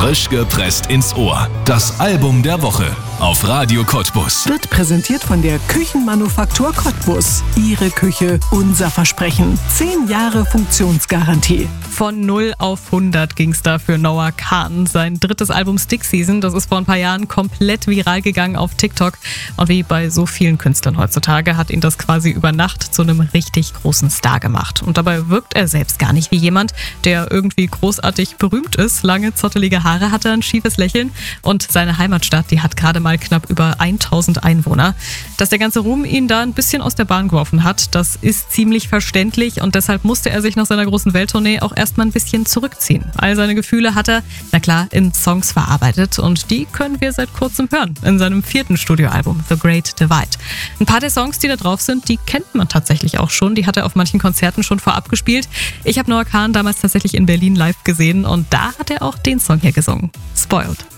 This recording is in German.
Frisch gepresst ins Ohr. Das Album der Woche auf Radio Cottbus. Wird präsentiert von der Küchenmanufaktur Cottbus. Ihre Küche, unser Versprechen. 10 Jahre Funktionsgarantie. Von 0 auf 100 ging's da für Noah Kahan. Sein drittes Album Stick Season, das ist vor ein paar Jahren komplett viral gegangen auf TikTok. Und wie bei so vielen Künstlern heutzutage hat ihn das quasi über Nacht zu einem richtig großen Star gemacht. Und dabei wirkt er selbst gar nicht wie jemand, der irgendwie großartig berühmt ist. Lange zottelige Haare hat er, ein schiefes Lächeln. Und seine Heimatstadt, die hat gerade mal knapp über 1000 Einwohner. Dass der ganze Ruhm ihn da ein bisschen aus der Bahn geworfen hat, das ist ziemlich verständlich. Und deshalb musste er sich nach seiner großen Welttournee auch erstmal ein bisschen zurückziehen. All seine Gefühle hat er, na klar, in Songs verarbeitet. Und die können wir seit kurzem hören in seinem 4. Studioalbum The Great Divide. Ein paar der Songs, die da drauf sind, die kennt man tatsächlich auch schon. Die hat er auf manchen Konzerten schon vorab gespielt. Ich habe Noah Kahan damals tatsächlich in Berlin live gesehen und da hat er auch den Song hier gesungen. Spoiled.